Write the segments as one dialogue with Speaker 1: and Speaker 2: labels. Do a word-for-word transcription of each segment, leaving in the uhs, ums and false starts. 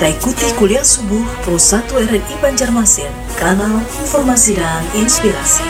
Speaker 1: Kita ikuti kuliah subuh Pro satu R R I Banjarmasin, kanal informasi dan inspirasi.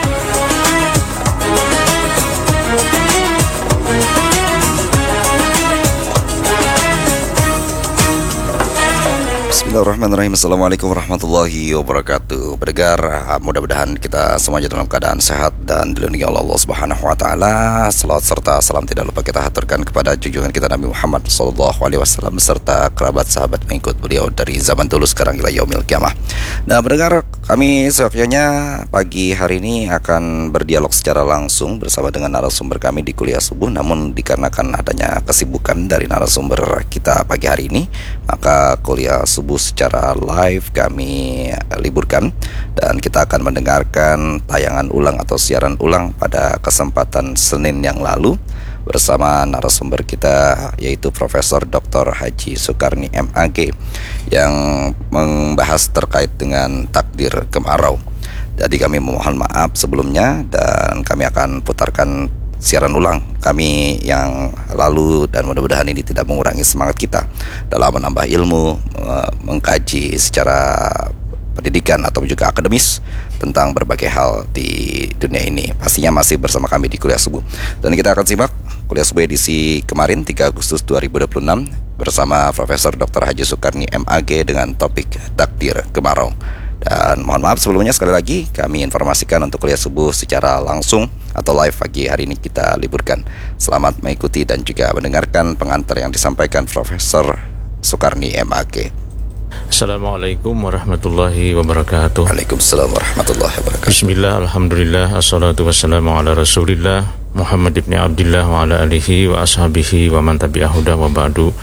Speaker 2: Bismillahirrahmanirrahim. Assalamualaikum warahmatullahi wabarakatuh. Pendengar, mudah-mudahan kita semuanya dalam keadaan sehat dan dilindungi oleh Allah Subhanahu wa taala. Salawat serta salam tidak lupa kita haturkan kepada junjungan kita Nabi Muhammad sallallahu alaihi wasallam beserta kerabat sahabat mengikut beliau dari zaman dulu sekarang hingga yaumil qiyamah. Nah, pendengar, kami seyogyanya pagi hari ini akan berdialog secara langsung bersama dengan narasumber kami di kuliah subuh. Namun dikarenakan adanya kesibukan dari narasumber kita pagi hari ini, maka kuliah subuh secara live kami liburkan dan kita akan mendengarkan tayangan ulang atau siaran ulang pada kesempatan Senin yang lalu bersama narasumber kita, yaitu Profesor Doktor Haji Sukarni M A G, yang membahas terkait dengan takdir kemarau. Jadi kami mohon maaf sebelumnya dan kami akan putarkan siaran ulang kami yang lalu, dan mudah-mudahan ini tidak mengurangi semangat kita dalam menambah ilmu, mengkaji secara pendidikan atau juga akademis tentang berbagai hal di dunia ini. Pastinya masih bersama kami di kuliah subuh, dan kita akan simak kuliah subuh edisi kemarin tiga Agustus dua ribu dua puluh enam bersama Profesor Doktor Haji Sukarni M A G dengan topik takdir kemarau. Dan mohon maaf sebelumnya sekali lagi kami informasikan untuk kuliah subuh secara langsung atau live pagi hari ini kita liburkan. Selamat mengikuti dan juga mendengarkan pengantar yang disampaikan Profesor Sukarni M A G.
Speaker 3: Assalamualaikum warahmatullahi wabarakatuh.
Speaker 2: Waalaikumsalam warahmatullahi wabarakatuh.
Speaker 3: Bismillah, alhamdulillah, assalatu wassalamu ala rasulillah Muhammad ibn Abdillah wa ala alihi wa ashabihi wa man tabi'ahuda wa ba'du.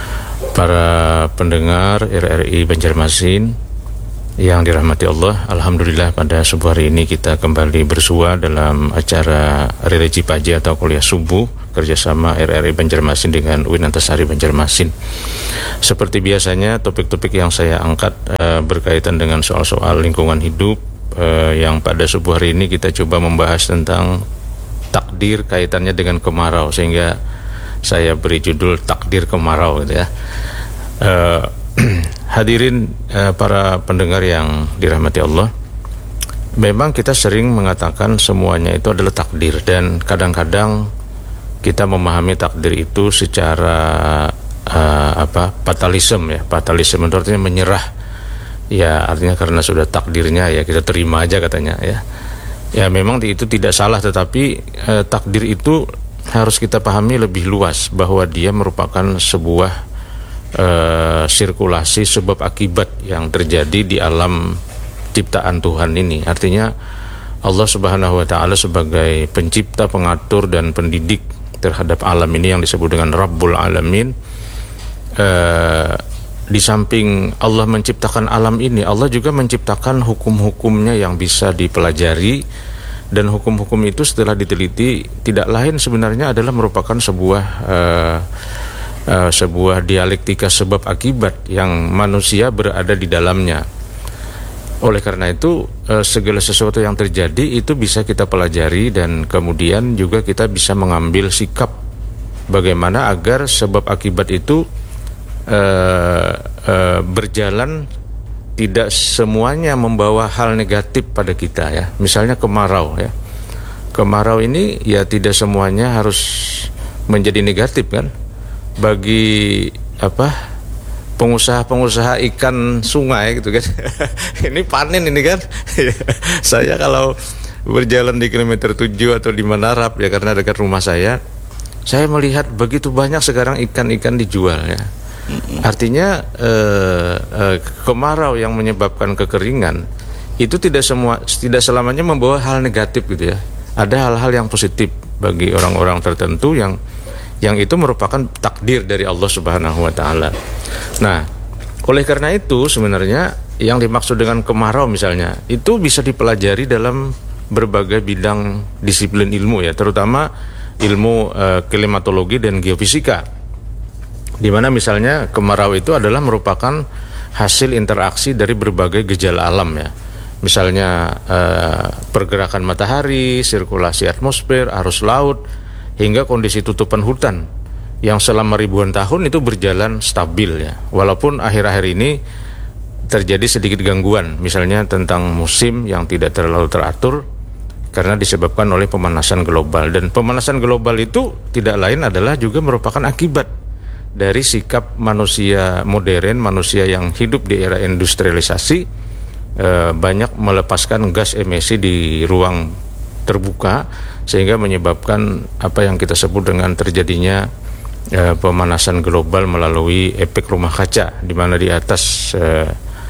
Speaker 3: Para pendengar R R I Banjarmasin yang dirahmati Allah, alhamdulillah pada subuh hari ini kita kembali bersua dalam acara religi pagi atau kuliah subuh kerjasama R R I Banjarmasin dengan U I N Antasari Banjarmasin. Seperti biasanya, topik-topik yang saya angkat uh, berkaitan dengan soal-soal lingkungan hidup, uh, yang pada subuh hari ini kita coba membahas tentang takdir kaitannya dengan kemarau, sehingga saya beri judul takdir kemarau gitu ya. Uh, Hadirin eh, para pendengar yang dirahmati Allah, memang kita sering mengatakan semuanya itu adalah takdir, dan kadang-kadang kita memahami takdir itu secara uh, apa fatalism ya. Fatalism itu artinya menyerah. Ya, artinya karena sudah takdirnya ya kita terima aja katanya ya. Ya memang itu tidak salah, tetapi eh, takdir itu harus kita pahami lebih luas, bahwa dia merupakan sebuah Uh, sirkulasi sebab akibat yang terjadi di alam ciptaan Tuhan ini. Artinya Allah Subhanahu wa taala sebagai pencipta, pengatur dan pendidik terhadap alam ini yang disebut dengan Rabbul Alamin. Uh, di samping Allah menciptakan alam ini, Allah juga menciptakan hukum-hukumnya yang bisa dipelajari, dan hukum-hukum itu setelah diteliti tidak lain sebenarnya adalah merupakan sebuah uh, Uh, sebuah dialektika sebab akibat yang manusia berada di dalamnya. Oleh karena itu uh, segala sesuatu yang terjadi itu bisa kita pelajari, dan kemudian juga kita bisa mengambil sikap bagaimana agar sebab akibat itu uh, uh, berjalan, tidak semuanya membawa hal negatif pada kita ya. Misalnya kemarau ya. Kemarau ini ya tidak semuanya harus menjadi negatif kan. Bagi apa pengusaha-pengusaha ikan sungai gitu kan ini panen ini kan saya kalau berjalan di kilometer tujuh atau di Manarap ya, karena dekat rumah saya saya melihat begitu banyak sekarang ikan-ikan dijual ya. Artinya eh, eh, kemarau yang menyebabkan kekeringan itu tidak semua tidak selamanya membawa hal negatif gitu ya. Ada hal-hal yang positif bagi orang-orang tertentu yang yang itu merupakan takdir dari Allah Subhanahu wa taala. Nah, oleh karena itu sebenarnya yang dimaksud dengan kemarau misalnya itu bisa dipelajari dalam berbagai bidang disiplin ilmu ya, terutama ilmu uh, klimatologi dan geofisika. Di mana misalnya kemarau itu adalah merupakan hasil interaksi dari berbagai gejala alam ya. Misalnya uh, pergerakan matahari, sirkulasi atmosfer, arus laut, hingga kondisi tutupan hutan yang selama ribuan tahun itu berjalan stabil ya. Walaupun akhir-akhir ini terjadi sedikit gangguan, misalnya tentang musim yang tidak terlalu teratur karena disebabkan oleh pemanasan global. Dan pemanasan global itu tidak lain adalah juga merupakan akibat dari sikap manusia modern, manusia yang hidup di era industrialisasi, eh, banyak melepaskan gas emisi di ruang terbuka sehingga menyebabkan apa yang kita sebut dengan terjadinya eh, pemanasan global melalui efek rumah kaca, di mana di atas eh,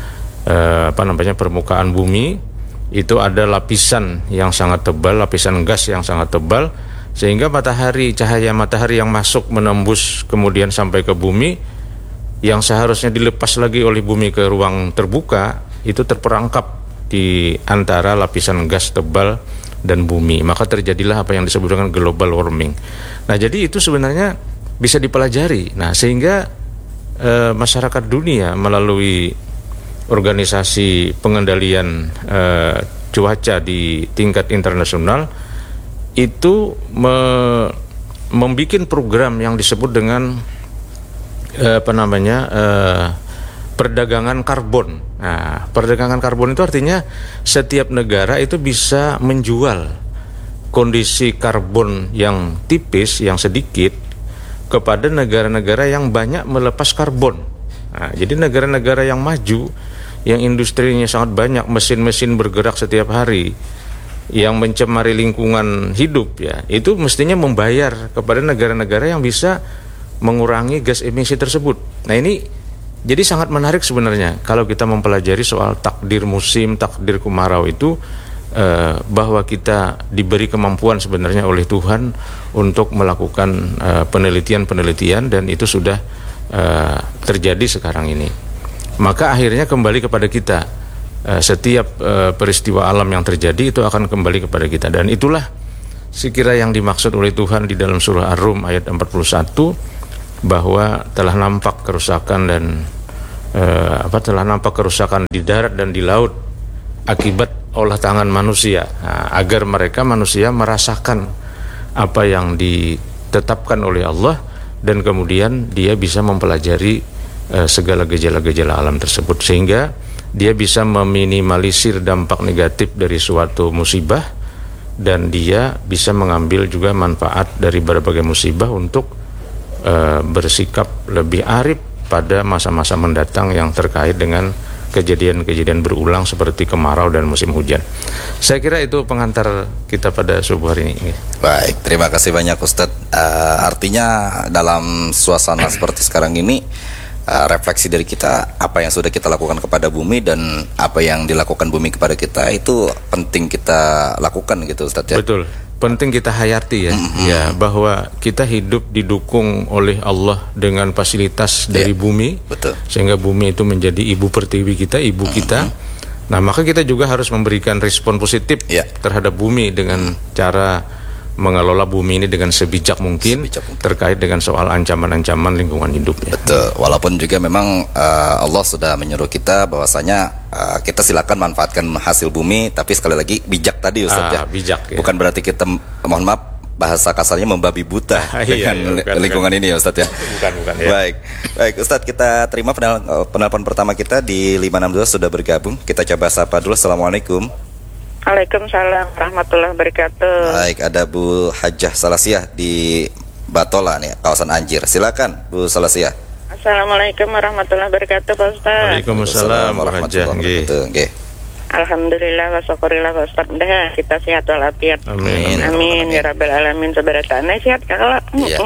Speaker 3: eh, apa namanya permukaan bumi itu ada lapisan yang sangat tebal, lapisan gas yang sangat tebal, sehingga matahari, cahaya matahari yang masuk menembus kemudian sampai ke bumi, yang seharusnya dilepas lagi oleh bumi ke ruang terbuka, itu terperangkap di antara lapisan gas tebal dan bumi. Maka terjadilah apa yang disebut dengan global warming. Nah, jadi itu sebenarnya bisa dipelajari. Nah, sehingga e, masyarakat dunia melalui organisasi pengendalian e, cuaca di tingkat internasional itu me, membuat program yang disebut dengan e, apa namanya e, perdagangan karbon. Nah, perdagangan karbon itu artinya setiap negara itu bisa menjual kondisi karbon yang tipis, yang sedikit, kepada negara-negara yang banyak melepas karbon. Nah, jadi negara-negara yang maju, yang industrinya sangat banyak, mesin-mesin bergerak setiap hari, yang mencemari lingkungan hidup, ya, itu mestinya membayar kepada negara-negara yang bisa mengurangi gas emisi tersebut. Nah, ini jadi sangat menarik sebenarnya kalau kita mempelajari soal takdir musim, takdir kemarau itu, eh, bahwa kita diberi kemampuan sebenarnya oleh Tuhan untuk melakukan eh, penelitian-penelitian, dan itu sudah eh, terjadi sekarang ini. Maka akhirnya kembali kepada kita, eh, setiap eh, peristiwa alam yang terjadi itu akan kembali kepada kita, dan itulah sekira yang dimaksud oleh Tuhan di dalam surah Ar-Rum ayat empat puluh satu, bahwa telah nampak kerusakan dan eh, apa telah nampak kerusakan di darat dan di laut akibat olah tangan manusia. Nah, agar mereka manusia merasakan apa yang ditetapkan oleh Allah, dan kemudian dia bisa mempelajari eh, segala gejala-gejala alam tersebut, sehingga dia bisa meminimalisir dampak negatif dari suatu musibah, dan dia bisa mengambil juga manfaat dari berbagai musibah untuk Uh, bersikap lebih arif pada masa-masa mendatang yang terkait dengan kejadian-kejadian berulang seperti kemarau dan musim hujan. Saya kira itu pengantar kita pada subuh hari ini.
Speaker 2: Baik, terima kasih banyak Ustadz. Uh, artinya dalam suasana seperti sekarang ini, uh, refleksi dari kita, apa yang sudah kita lakukan kepada bumi dan apa yang dilakukan bumi kepada kita, itu penting kita lakukan gitu Ustadz, ya?
Speaker 3: Betul. Penting kita hayati, ya, mm-hmm. ya, bahwa kita hidup didukung oleh Allah dengan fasilitas yeah. dari bumi, betul. Sehingga bumi itu menjadi ibu pertiwi kita, ibu mm-hmm. kita. Nah, maka kita juga harus memberikan respon positif yeah. terhadap bumi dengan cara mengelola bumi ini dengan sebijak mungkin, sebijak mungkin terkait dengan soal ancaman-ancaman lingkungan hidupnya. Betul.
Speaker 2: Walaupun juga memang uh, Allah sudah menyuruh kita bahwasanya uh, kita silakan manfaatkan hasil bumi, tapi sekali lagi bijak tadi Ustaz, ah, ya. Bijak, ya. Bukan berarti kita, mohon maaf bahasa kasarnya, membabi buta ah, dengan iya, bukan, lingkungan bukan. ini ya Ustaz, ya. Bukan, bukan. Ya. Baik, baik Ustaz, kita terima penelpon pertama kita di lima enam dua sudah bergabung. Kita coba sapa dulu. Assalamualaikum.
Speaker 4: Waalaikumsalam warahmatullahi wabarakatuh.
Speaker 2: Baik, ada Bu Hajah Salasiah di Batola nih, kawasan Anjir. Silakan Bu Salasiah.
Speaker 4: Assalamualaikum warahmatullahi wabarakatuh, Pak Ustaz.
Speaker 3: Waalaikumsalam warahmatullahi wabarakatuh.
Speaker 4: Alhamdulillah wa syukurillah Pak Ustaz. Dah kita sehat walafiat.
Speaker 3: Amin.
Speaker 4: Amin ya rabbal alamin. Sabaratana sehat kalau.
Speaker 2: Iya.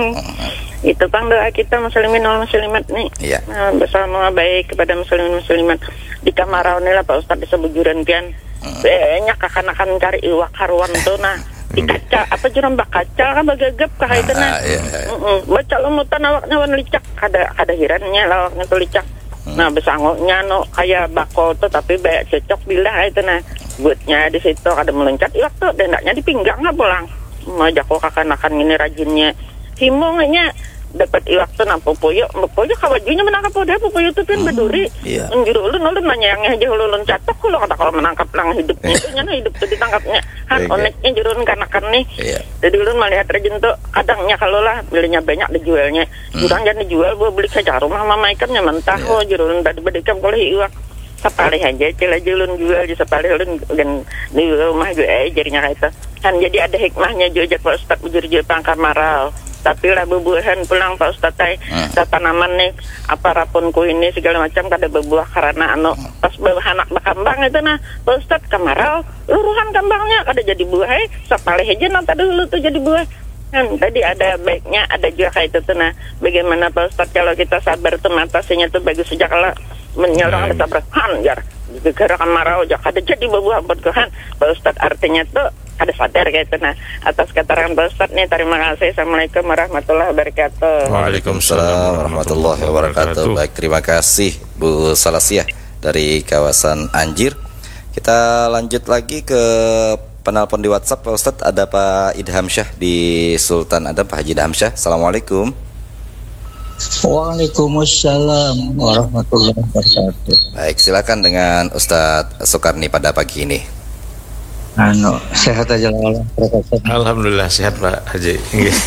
Speaker 4: Itu Bang doa kita muslimin wal muslimat nih.
Speaker 2: Iya.
Speaker 4: Nah, bersama baik kepada muslimin muslimat di kamarau nih lah Pak Ustaz, di sebujuran pian. Banyak akan-akan cari iwak haruan tuh, nah di kaca apa jurang bak kaca kan bagagap kah itu nah, iya, iya. Baca lumutan awaknya wan licak, ada ada hirannya lawaknya tuh licak. hmm. Nah besangoknya no kayak bako tuh tapi banyak cocok bila itu nah buatnya di situ ada meloncat iwak tuh, dendaknya di pinggang nggak pulang mau jako akan-akan ini rajinnya himongnya dapat iwak tuh nah popoyo popoyo kawajunya menangkap udah popoyo tuh kan berduri menjuru ulun ulun nanya yang aja ulun catok kalau kata kalau menangkap lang hidupnya itu nyana hidup tuh ditangkapnya kan
Speaker 2: Oke.
Speaker 4: uniknya jurun kanakan nih.
Speaker 2: Iya.
Speaker 4: Jadi ulun melihat rejin tuh kadangnya kalau lah belinya banyak dijualnya. Jurang jangan dijual, gua beli saja rumah mama ikannya mentah.
Speaker 2: Iya.
Speaker 4: Oh jurun tadi bedekam kalau iwak. Sepalih aja cila julun jual di sepalih ulun dan di rumah gue eh jadinya kayak itu. Kan jadi ada hikmahnya juga Pak Ustaz bujur-bujur pangkar marau. Tapi lah bubuhan pulang Pak Ustaz teh
Speaker 2: Hmm.
Speaker 4: tanaman nih apapun ku ini segala macam kada berbuah karena anu pas anak berkembang itu nah Pak Ustaz kemarau luruhan kembangnya kada jadi buah eh sepalih aja nanti dulu tuh jadi buah. Kan tadi ada baiknya ada juga kayak itu tuh nah bagaimana Pak Ustaz kalau kita sabar tuh matasinya tuh bagus sejak kalau menyerang ada tabrakan jar gerakan marau aja kada jadi buah buat kan Pak Ustaz artinya tuh ada sadar kayak itu nah atas keterangan Pak Ustaz nih terima kasih. Assalamualaikum warahmatullahi wabarakatuh.
Speaker 2: Waalaikumsalam warahmatullahi wabarakatuh. Baik, terima kasih Bu Salasiah dari kawasan Anjir. Kita lanjut lagi ke penelpon di WhatsApp Pak Ustadz. Ada Pak Idham Syah di Sultan Adam. Pak Haji Idham Syah, Assalamualaikum.
Speaker 5: Waalaikumsalam warahmatullahi wabarakatuh.
Speaker 2: Baik, silakan dengan Ustadz Soekarni pada pagi ini.
Speaker 5: Anu, sehat aja lah.
Speaker 3: Alhamdulillah sehat Pak Haji.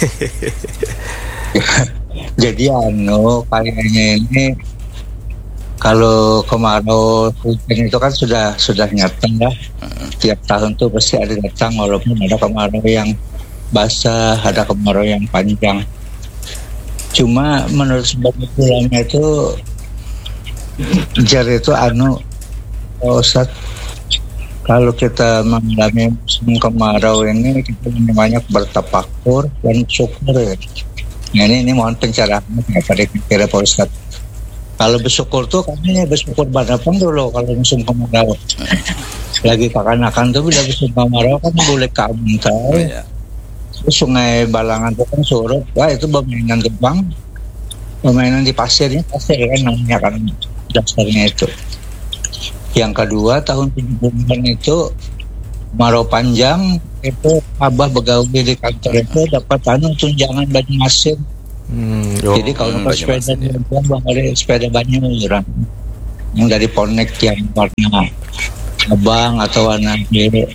Speaker 5: Jadi anu kayaknya ini kalau kemarau hujan itu kan sudah sudah nyata ya. Tiap tahun tuh pasti ada datang walaupun ada kemarau yang basah, ada kemarau yang panjang. Cuma menurut sebagian ulama itu jar itu anu Ustaz, kalau kita mengalami musim kemarau ini kita banyak bertafakur dan syukur ya. Nah, ini, ini mohon pencerahan pada kira Pak Ustaz. Kalau bersyukur tuh kami bersyukur banapan dulu kalau musim kemarau. Lagi kakanakan tuh bila musim kemarau kan boleh keamuntai.
Speaker 2: Oh, iya.
Speaker 5: Terus sungai Balangan itu kan surut. Wah itu permainan Jepang. Permainan di pasirnya pasir kan namanya kan dasarnya itu. Yang kedua tahun tujuh puluhan itu kemarau panjang itu Abah begawi di kantor itu dapat anu tunjangan Banyumasin.
Speaker 3: Hmm,
Speaker 5: Jadi kalau
Speaker 2: hmm,
Speaker 5: pas sepeda
Speaker 2: Banyumasin, ya.
Speaker 5: bang ada sepeda banyu orang yang dari Ponek yang warna abang atau warna biru.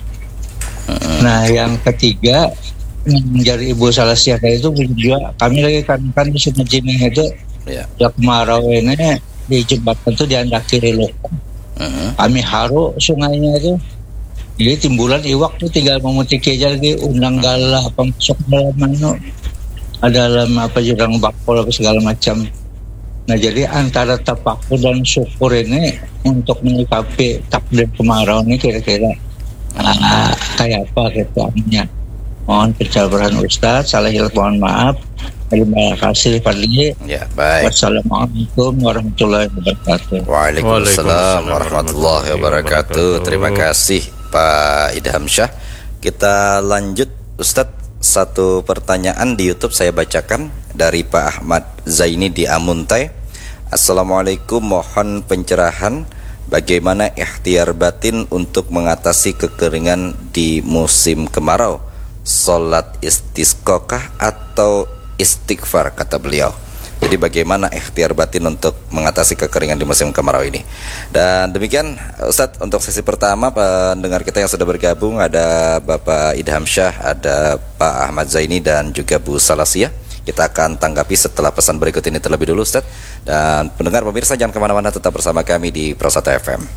Speaker 5: Nah yang ketiga yang menjadi Ibu Salasiah itu juga kami lagi kan kan di Sumajineng itu
Speaker 2: Ya.
Speaker 5: ya kemarau ini di jembatan itu di anda kiri lokal.
Speaker 2: Mhm.
Speaker 5: Kami haru sungainya itu. Jadi timbulan iwak tuh tinggal memetik aja lagi undang galah apa masuk dalam mana ada dalam apa jurang bakpol apa segala macam. Nah jadi antara tafakur dan syukur ini untuk menyikapi takdir kemarau ini kira-kira ah, kayak apa gitu aminnya. Mohon pencerahan Ustaz, salah hilaf mohon maaf. Terima kasih Fadli.
Speaker 2: Ya, baik.
Speaker 5: Wassalamualaikum warahmatullahi wabarakatuh.
Speaker 2: Waalaikumsalam warahmatullahi wabarakatuh. Terima kasih Pak Idham Syah. Kita lanjut Ustadz, satu pertanyaan di YouTube saya bacakan dari Pak Ahmad Zaini di Amuntai. Assalamualaikum, mohon pencerahan bagaimana ikhtiar batin untuk mengatasi kekeringan di musim kemarau. Salat istisqokah atau istighfar kata beliau. Jadi bagaimana ikhtiar batin untuk mengatasi kekeringan di musim kemarau ini. Dan demikian Ustadz untuk sesi pertama pendengar kita yang sudah bergabung ada Bapak Idham Syah, ada Pak Ahmad Zaini dan juga Bu Salasiah. Kita akan tanggapi setelah pesan berikut ini terlebih dulu Ustadz. Dan pendengar pemirsa jangan kemana-mana, tetap bersama kami di Prosata F M.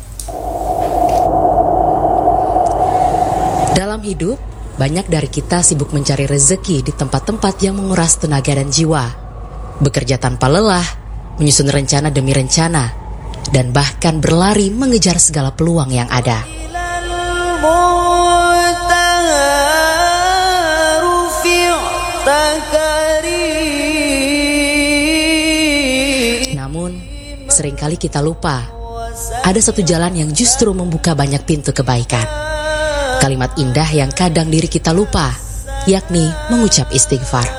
Speaker 6: Dalam hidup, banyak dari kita sibuk mencari rezeki di tempat-tempat yang menguras tenaga dan jiwa. Bekerja tanpa lelah, menyusun rencana demi rencana, dan bahkan berlari mengejar segala peluang yang ada. Namun, seringkali kita lupa, ada satu jalan yang justru membuka banyak pintu kebaikan. Kalimat indah yang kadang diri kita lupa, yakni mengucap istighfar.